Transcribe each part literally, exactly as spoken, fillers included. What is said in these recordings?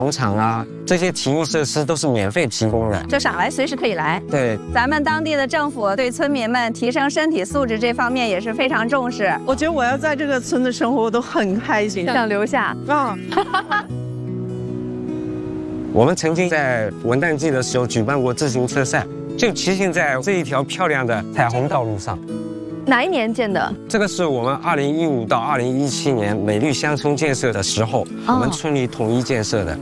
农场啊，这些体育设施都是免费提供的， 就想来随时可以来。 对， 咱们当地的政府对村民们提升身体素质这方面也是非常重视。 我觉得我要在这个村子生活，我都很开心， 想留下啊。 我们曾经在文旦季的时候举办过自行车赛，就骑行在这一条漂亮的彩虹道路上。 哪一年建的？ 这个是我们二零一五到二零一七年美绿乡村建设的时候，我们村里统一建设的。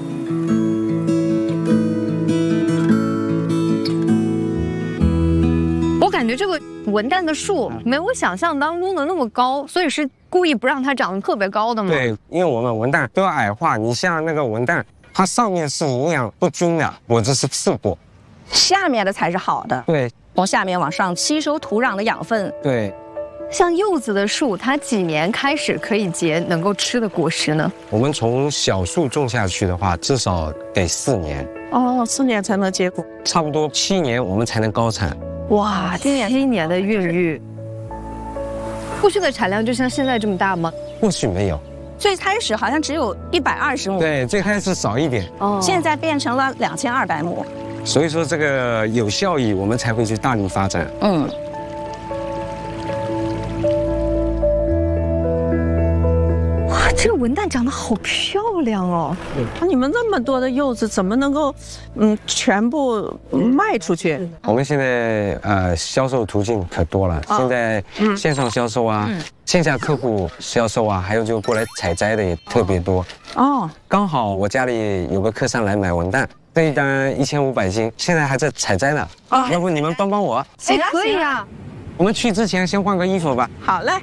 我感觉这个文旦的树没有我想象当中的那么高，所以是故意不让它长得特别高的吗？ 对，因为我们文旦都要矮化，你像那个文旦，它上面是营养不均的，果子是刺果， 下面的才是好的。 对， 从下面往上吸收土壤的养分。 对。 像柚子的树，它几年开始可以结能够吃的果实呢？ 我们从小树种下去的话，至少得四年。 哦，四年才能结果。 差不多七年我们才能高产。 哇，今年七年的孕育，过去的产量就像现在这么大吗？ 或许没有， 最开始好像只有一百二十亩。 对，最开始少一点。 哦， 现在变成了两千二百亩。 所以说这个有效益，我们才会去大力发展。 嗯。 这个文旦长得好漂亮哦！ 啊，你们那么多的柚子，怎么能够嗯全部卖出去？ 我们现在呃销售途径可多了，现在线上销售啊，线下客户销售啊，还有就过来采摘的也特别多。 哦， 刚好我家里有个客商来买文旦，这一单一千五百斤，现在还在采摘呢。啊，要不你们帮帮我？ 哎，可以啊。 我们去之前先换个衣服吧。 好嘞。